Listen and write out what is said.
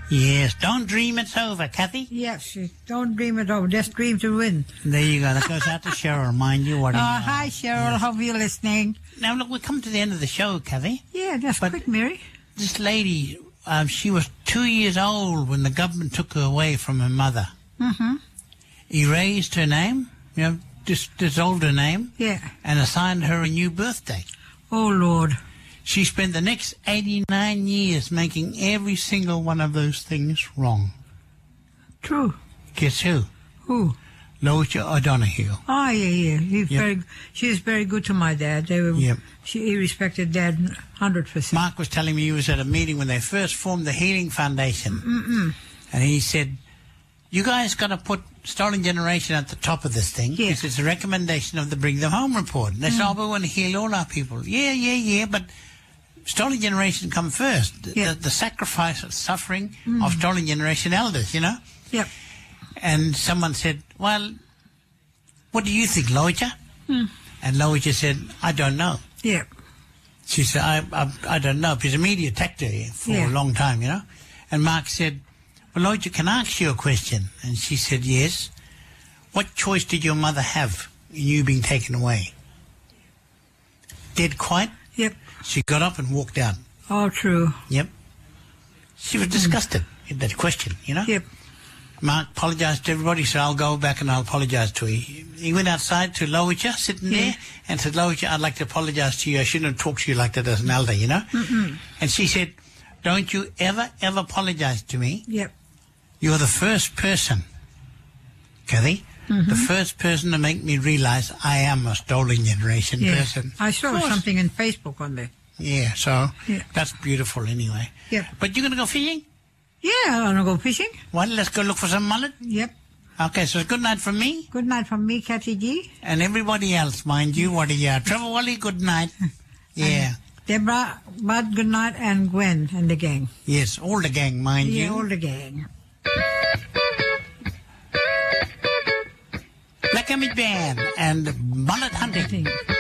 Yes, don't dream it's over, Kathy. Yes, don't dream it over. Just dream to win. There you go. That goes out to Cheryl. Mind you, what? Hi, Cheryl. Yes. Hope you're listening. Now, look, we're coming to the end of the show, Kathy. Yeah, just quick, Mary. This lady, she was 2 years old when the government took her away from her mother. Mm-hmm. Erased her name, dissolved her name, and assigned her a new birthday. Oh, Lord. She spent the next 89 years making every single one of those things wrong. True. Guess who? Who? Loja O'Donoghue. Oh, yeah. She's very good to my dad. He respected Dad 100%. Mark was telling me he was at a meeting when they first formed the Healing Foundation. And he said, you guys got to put Stolen Generation at the top of this thing. Because it's a recommendation of the Bring Them Home report. And they said, we want to heal all our people. Yeah, but Stolen Generation come first. The sacrifice and suffering of Stolen Generation elders, you know? Yep. And someone said, well, what do you think, Loja? And Loja said, I don't know. Yeah. She said, I don't know, because the media attacked her for a long time, you know? And Mark said, well, Loja, can I ask you a question? And she said, yes. What choice did your mother have in you being taken away? Dead quiet? Yep. She got up and walked out. All true. Yep. She was disgusted at that question, you know? Yep. Mark apologized to everybody, so I'll go back and I'll apologize to her. He went outside to Loja, sitting there, and said, Loja, I'd like to apologize to you. I shouldn't have talked to you like that as an elder, you know? And she said, don't you ever apologize to me. Yep. You're the first person, Kathy, the first person to make me realize I am a Stolen Generation person. I saw something in Facebook on there. Yeah, so that's beautiful anyway. Yep. But you're going to go fishing? Yeah, I want to go fishing. Well, let's go look for some mullet. Yep. Okay, so good night from me. Good night from me, Kathy G. And everybody else, mind you. What are you? Trevor Wally, good night. Yeah. Deborah, Bud, good night, and Gwen and the gang. Yes, all the gang, mind you. Yeah, all the gang. Black Emmett Band and mullet hunting.